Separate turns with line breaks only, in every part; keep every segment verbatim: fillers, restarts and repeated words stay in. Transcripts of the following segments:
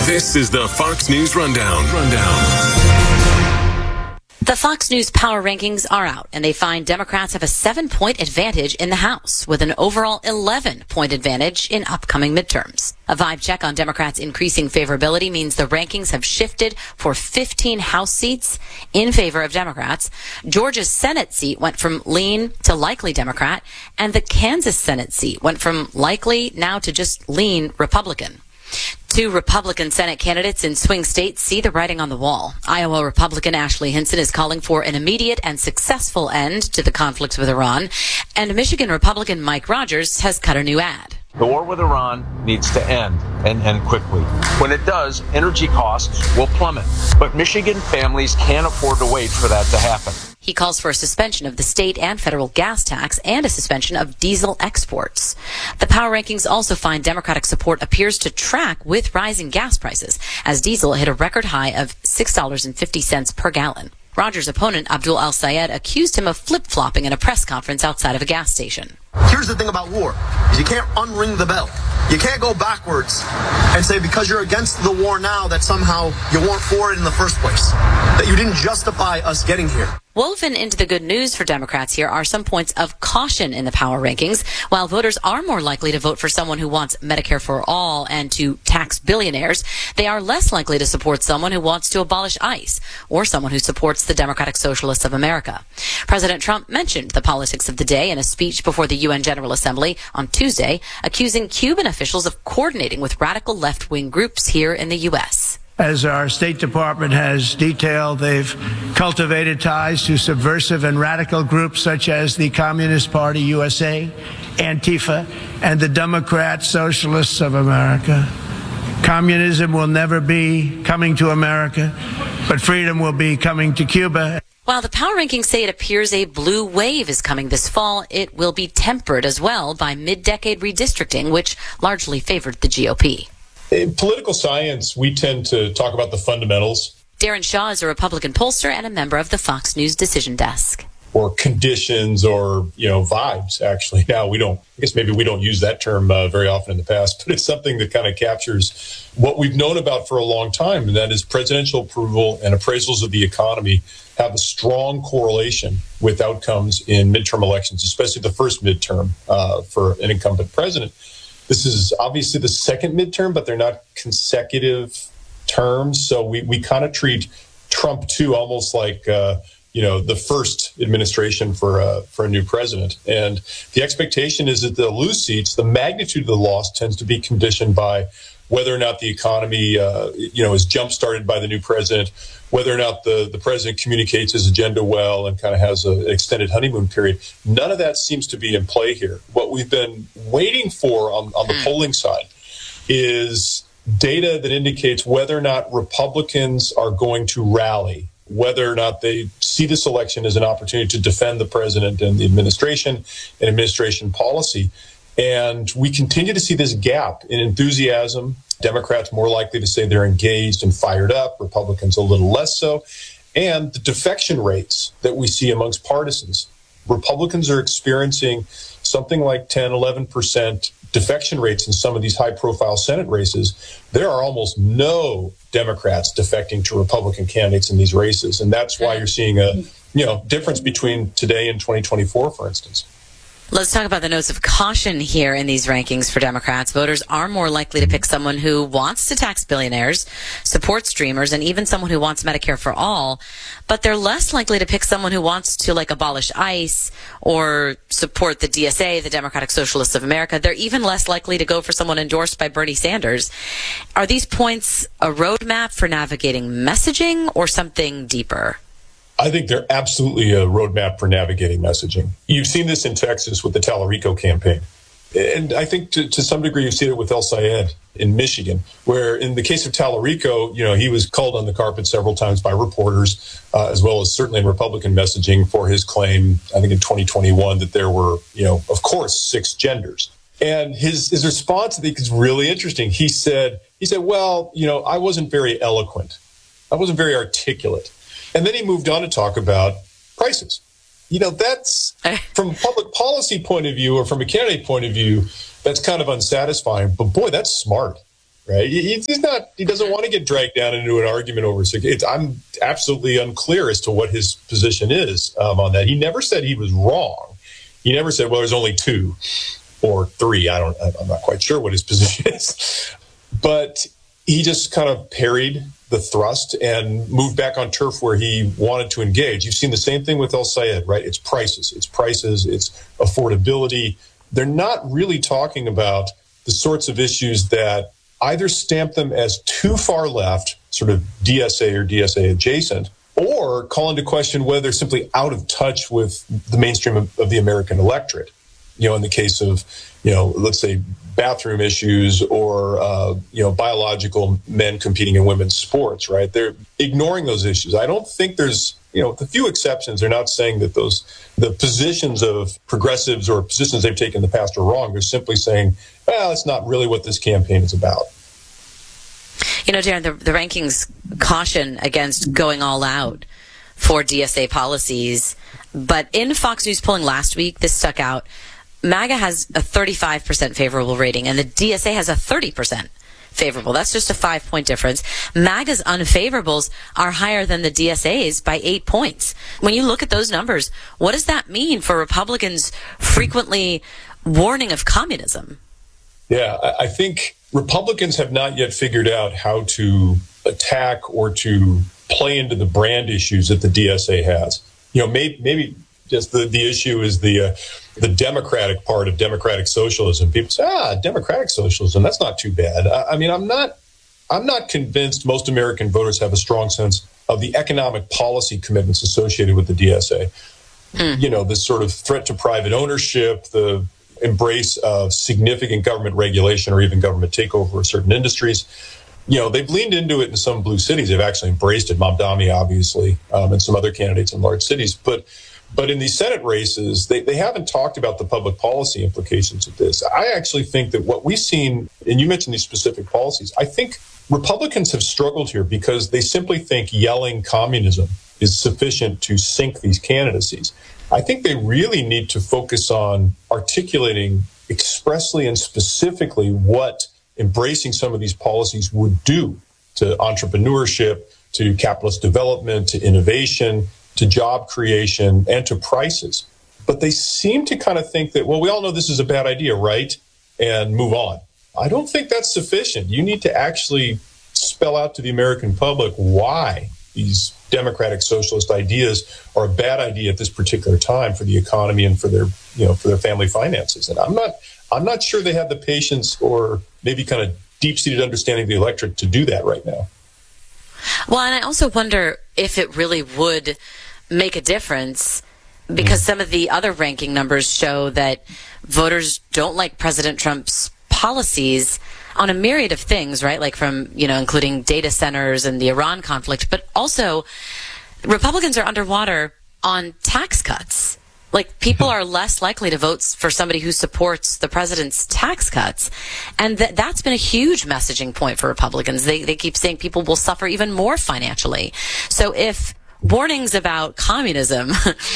This is the Fox News Rundown. Rundown.
The Fox News Power Rankings are out, and they find Democrats have a seven-point advantage in the House, with an overall eleven-point advantage in upcoming midterms. A vibe check on Democrats' increasing favorability means the rankings have shifted for fifteen House seats in favor of Democrats. Georgia's Senate seat went from lean to likely Democrat, and the Kansas Senate seat went from likely now to just lean Republican. Two Republican Senate candidates in swing states see the writing on the wall. Iowa Republican Ashley Hinson is calling for an immediate and successful end to the conflict with Iran, and Michigan Republican Mike Rogers has cut a new ad.
The war with Iran needs to end, and end quickly. When it does, energy costs will plummet. But Michigan families can't afford to wait for that to happen.
He calls for a suspension of the state and federal gas tax and a suspension of diesel exports. The Power Rankings also find Democratic support appears to track with rising gas prices, as diesel hit a record high of six dollars and fifty cents per gallon. Rogers' opponent, Abdul Al-Sayed, accused him of flip-flopping in a press conference outside of a gas station.
Here's the thing about war, is you can't unring the bell. You can't go backwards and say because you're against the war now that somehow you weren't for it in the first place, that you didn't justify us getting here.
Woven into the good news for Democrats here are some points of caution in the Power Rankings. While voters are more likely to vote for someone who wants Medicare for all and to tax billionaires, they are less likely to support someone who wants to abolish ICE or someone who supports the Democratic Socialists of America. President Trump mentioned the politics of the day in a speech before the U N General Assembly on Tuesday, accusing Cuban officials of coordinating with radical left-wing groups here in the U S.
As our State Department has detailed, they've cultivated ties to subversive and radical groups such as the Communist Party U S A, Antifa, and the Democrat Socialists of America. Communism will never be coming to America, but freedom will be coming to Cuba.
While the Power Rankings say it appears a blue wave is coming this fall, it will be tempered as well by mid-decade redistricting, which largely favored the G O P.
In political science, we tend to talk about the fundamentals.
Darren Shaw is a Republican pollster and a member of the Fox News Decision Desk.
Or conditions or, you know, vibes, actually. Now, we don't, I guess maybe we don't use that term uh, very often in the past, but it's something that kind of captures what we've known about for a long time, and that is presidential approval and appraisals of the economy have a strong correlation with outcomes in midterm elections, especially the first midterm uh, for an incumbent president. This is obviously the second midterm, but they're not consecutive terms. So we, we kind of treat Trump two almost like, uh, you know, the first administration for a, for a new president. And the expectation is that they'll lose seats. The magnitude of the loss tends to be conditioned by whether or not the economy, uh, you know, is jump-started by the new president, whether or not the, the president communicates his agenda well and kind of has a, an extended honeymoon period. None of that seems to be in play here. What we've been waiting for on, on the polling side is data that indicates whether or not Republicans are going to rally, whether or not they see this election as an opportunity to defend the president and the administration and administration policy. And we continue to see this gap in enthusiasm. Democrats more likely to say they're engaged and fired up, Republicans a little less so. And the defection rates that we see amongst partisans. Republicans are experiencing something like ten, eleven percent defection rates in some of these high-profile Senate races. There are almost no Democrats defecting to Republican candidates in these races. And that's why you're seeing a you know difference between today and twenty twenty-four, for instance.
Let's talk about the notes of caution here in these rankings for Democrats. Voters are more likely to pick someone who wants to tax billionaires, support streamers, and even someone who wants Medicare for all. But they're less likely to pick someone who wants to, like, abolish ICE or support the D S A, the Democratic Socialists of America. They're even less likely to go for someone endorsed by Bernie Sanders. Are these points a roadmap for navigating messaging or something deeper?
I think they're absolutely a roadmap for navigating messaging. You've seen this in Texas with the Tallarico campaign. And I think to, to some degree you've seen it with El-Sayed in Michigan, where in the case of Tallarico, you know, he was called on the carpet several times by reporters, uh, as well as certainly in Republican messaging for his claim, I think in twenty twenty-one, that there were, you know, of course, six genders. And his, his response, I think, is really interesting. He said, he said, well, you know, I wasn't very eloquent. I wasn't very articulate. And then he moved on to talk about prices. You know, that's, from a public policy point of view or from a candidate point of view, that's kind of unsatisfying. But boy, that's smart. right? He, he's not. He doesn't want to get dragged down into an argument over. It's, I'm absolutely unclear as to what his position is um, on that. He never said he was wrong. He never said, well, there's only two or three. I don't. I'm not quite sure what his position is, but he just kind of parried the thrust and moved back on turf where he wanted to engage. You've seen the same thing with El Sayed, right? It's prices, it's prices, it's affordability. They're not really talking about the sorts of issues that either stamp them as too far left, sort of D S A or D S A adjacent, or call into question whether they're simply out of touch with the mainstream of, of the American electorate. You know, in the case of, you know, let's say bathroom issues or, uh, you know, biological men competing in women's sports, right? They're ignoring those issues. I don't think there's, you know, with a few exceptions, they're not saying that those, the positions of progressives or positions they've taken in the past are wrong. They're simply saying, well, it's not really what this campaign is about.
You know, Darren, the, the rankings caution against going all out for D S A policies. But in Fox News polling last week, this stuck out. MAGA has a thirty-five percent favorable rating, and the D S A has a thirty percent favorable. That's just a five-point difference. MAGA's unfavorables are higher than the D S A's by eight points. When you look at those numbers, what does that mean for Republicans frequently warning of communism?
Yeah, I think Republicans have not yet figured out how to attack or to play into the brand issues that the D S A has. You know, maybe, maybe just the, the issue is the uh, the democratic part of democratic socialism. People say, ah, democratic socialism, that's not too bad. I, I mean, I'm not I'm not convinced most American voters have a strong sense of the economic policy commitments associated with the D S A. Mm. You know, this sort of threat to private ownership, the embrace of significant government regulation or even government takeover of certain industries. You know, they've leaned into it in some blue cities. They've actually embraced it. Mamdani, obviously, um, and some other candidates in large cities. But But in these Senate races, they, they haven't talked about the public policy implications of this. I actually think that what we've seen, and you mentioned these specific policies, I think Republicans have struggled here because they simply think yelling communism is sufficient to sink these candidacies. I think they really need to focus on articulating expressly and specifically what embracing some of these policies would do to entrepreneurship, to capitalist development, to innovation, to job creation, and to prices. But they seem to kind of think that, well, we all know this is a bad idea, right? And move on. I don't think that's sufficient. You need to actually spell out to the American public why these democratic socialist ideas are a bad idea at this particular time for the economy and for their, you know, for their family finances. And I'm not, I'm not sure they have the patience or maybe kind of deep-seated understanding of the electorate to do that right now.
Well, and I also wonder if it really would make a difference, because some of the other ranking numbers show that voters don't like President Trump's policies on a myriad of things, right? Like from, you know, including data centers and the Iran conflict, but also Republicans are underwater on tax cuts. Like, people are less likely to vote for somebody who supports the president's tax cuts. And th- that's been a huge messaging point for Republicans. They, they keep saying people will suffer even more financially. So if warnings about communism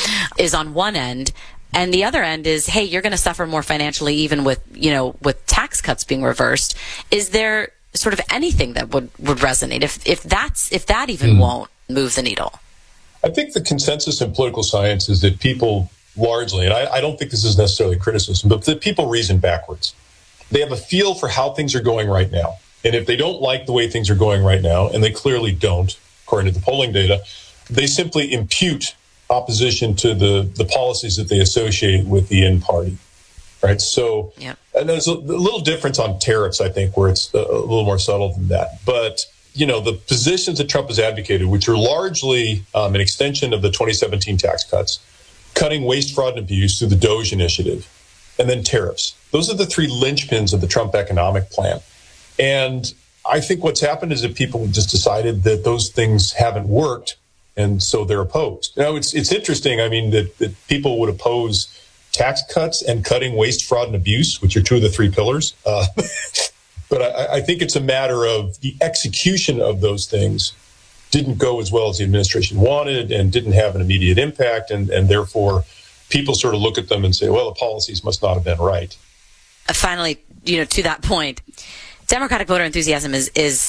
is on one end, and the other end is, hey, you're going to suffer more financially even with, you know, with tax cuts being reversed, is there sort of anything that would, would resonate if, if that's, if that even mm. won't move the needle?
I think the consensus in political science is that people largely, and I, I don't think this is necessarily criticism, but that people reason backwards. They have a feel for how things are going right now. And if they don't like the way things are going right now, and they clearly don't, according to the polling data, they simply impute opposition to the, the policies that they associate with the in party. Right. So, yeah. And there's a, a little difference on tariffs, I think, where it's a, a little more subtle than that. But, you know, the positions that Trump has advocated, which are largely um, an extension of the twenty seventeen tax cuts, cutting waste, fraud, and abuse through the DOGE initiative, and then tariffs. Those are the three linchpins of the Trump economic plan. And I think what's happened is that people just decided that those things haven't worked, and so they're opposed. Now, it's it's interesting, I mean, that, that people would oppose tax cuts and cutting waste, fraud, and abuse, which are two of the three pillars. Uh, but I, I think it's a matter of the execution of those things didn't go as well as the administration wanted and didn't have an immediate impact. And, and therefore, people sort of look at them and say, well, the policies must not have been right.
Uh, finally, you know, to that point, Democratic voter enthusiasm is, is